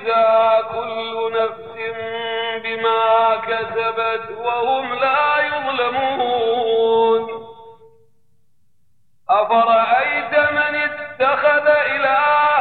وتجزى كل نفس بما كسبت وهم لا يظلمون. أفرأيت من اتخذ إلهه